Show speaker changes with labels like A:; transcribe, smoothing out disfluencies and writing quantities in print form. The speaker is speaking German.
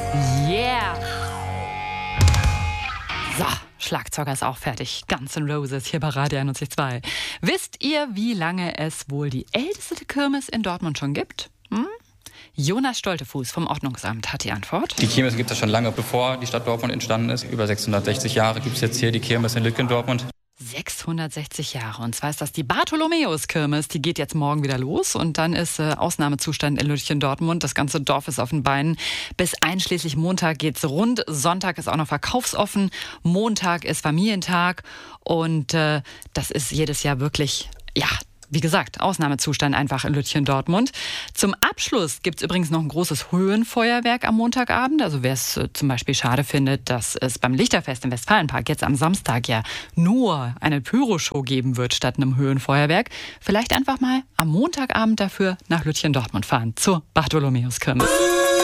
A: Yeah! So, Schlagzeuger ist auch fertig. Guns N' Roses hier bei Radio 91.2. Wisst ihr, wie lange es wohl die älteste Kirmes in Dortmund schon gibt? Jonas Stoltefuß vom Ordnungsamt hat die Antwort.
B: Die Kirmes gibt es schon lange, bevor die Stadt Dortmund entstanden ist. Über 660 Jahre gibt es jetzt hier die Kirmes in Lütgendortmund.
A: 660 Jahre. Und zwar ist das die Bartholomäus-Kirmes. Die geht jetzt morgen wieder los. Und dann ist Ausnahmezustand in Lütgendortmund. Das ganze Dorf ist auf den Beinen. Bis einschließlich Montag geht's rund. Sonntag ist auch noch verkaufsoffen. Montag ist Familientag. Und das ist jedes Jahr wirklich, ja, wie gesagt, Ausnahmezustand einfach in Lütgendortmund. Zum Abschluss gibt's übrigens noch ein großes Höhenfeuerwerk am Montagabend. Also wer es zum Beispiel schade findet, dass es beim Lichterfest im Westfalenpark jetzt am Samstag ja nur eine Pyroshow geben wird statt einem Höhenfeuerwerk, vielleicht einfach mal am Montagabend dafür nach Lütgendortmund fahren zur Bartholomäuskirmes.